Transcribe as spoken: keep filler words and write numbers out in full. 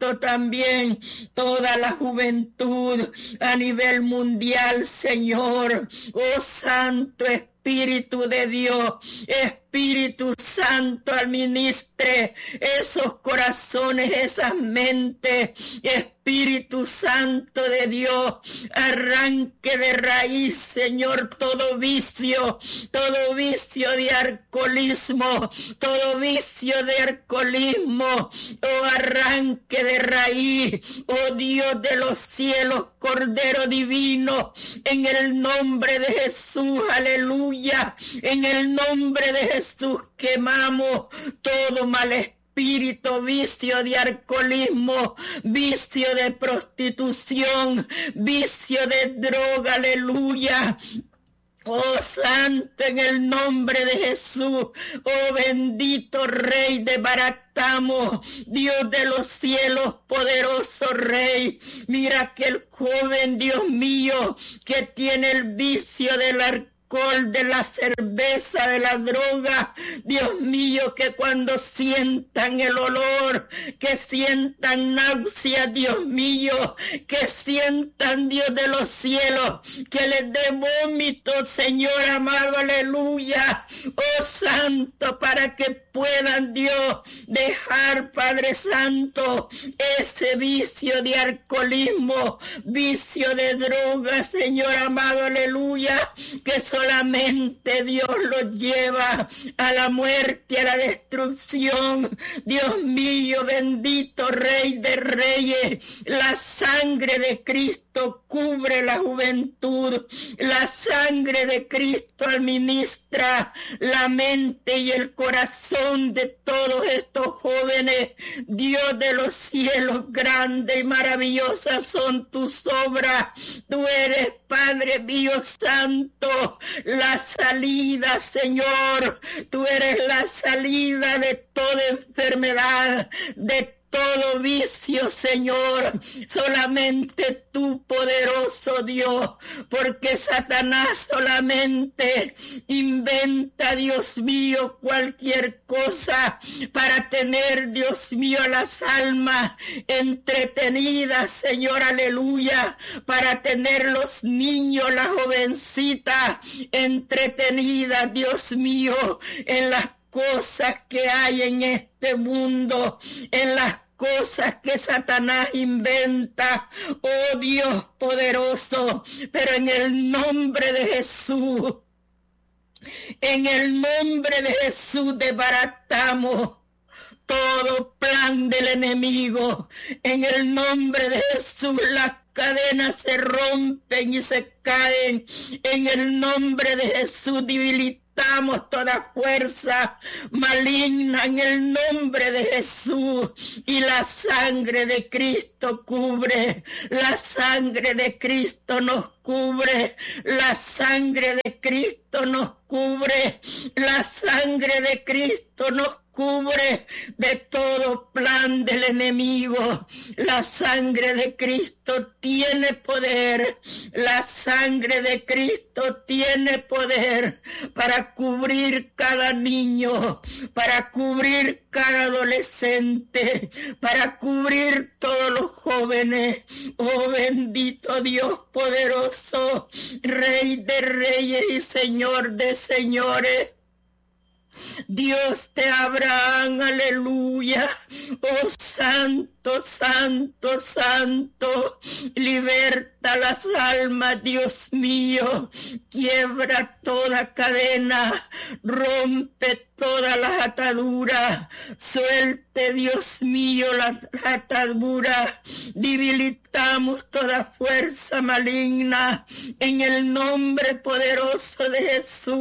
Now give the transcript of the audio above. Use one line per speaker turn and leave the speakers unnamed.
Santo, también toda la juventud a nivel mundial, Señor. Oh Santo Espíritu de Dios, Espíritu Santo, administre esos corazones, esas mentes. Espíritu Santo de Dios, arranque de raíz, Señor, todo vicio, todo vicio de alcoholismo, todo vicio de alcoholismo, oh, arranque de raíz, oh Dios de los cielos, Cordero Divino, en el nombre de Jesús, aleluya, en el nombre de Jesús quemamos todo mal espíritu. Espíritu, vicio de alcoholismo, vicio de prostitución, vicio de droga, aleluya. Oh Santo, en el nombre de Jesús, oh bendito Rey, desbaratamos, Dios de los cielos, poderoso Rey. Mira aquel joven, Dios mío, que tiene el vicio del alcohol, de la cerveza, de la droga, Dios mío, que cuando sientan el olor, que sientan náusea, Dios mío, que sientan, Dios de los cielos, que les dé vómito, Señor amado, aleluya, oh Santo, para que puedan, Dios, dejar, Padre Santo, ese vicio de alcoholismo, vicio de droga, Señor amado, aleluya, que solamente Dios los lleva a la muerte, a la destrucción. Dios mío, bendito Rey de Reyes, la sangre de Cristo cubre la juventud, la sangre de Cristo administra la mente y el corazón de todos estos jóvenes. Dios de los cielos, grande y maravillosa son tus obras. Tú eres, Padre mío santo, la salida, Señor. Tú eres la salida de toda enfermedad, de todo vicio, Señor. Solamente tú, poderoso Dios, porque Satanás solamente inventa, Dios mío, cualquier cosa para tener, Dios mío, las almas entretenidas, Señor, aleluya, para tener los niños, las jovencitas entretenidas, Dios mío, en las cosas que hay en este mundo, en las cosas que Satanás inventa, oh Dios poderoso, pero en el nombre de Jesús, en el nombre de Jesús desbaratamos todo plan del enemigo. En el nombre de Jesús las cadenas se rompen y se caen. En el nombre de Jesús debilitamos toda fuerza maligna en el nombre de Jesús, y la sangre de Cristo cubre, la sangre de Cristo nos cubre, la sangre de Cristo nos cubre, la sangre de Cristo nos cubre de todo plan del enemigo. La sangre de Cristo tiene poder, la sangre de Cristo tiene poder para cubrir cada niño, para cubrir cada adolescente, para cubrir todos los jóvenes. Oh bendito Dios poderoso, Rey de reyes y Señor de señores. Dios de Abraham, aleluya. Oh santo, santo, santo, liberta las almas, Dios mío, quiebra toda cadena, rompe todas las ataduras, suelte, Dios mío, las ataduras, debilitamos toda fuerza maligna en el nombre poderoso de Jesús.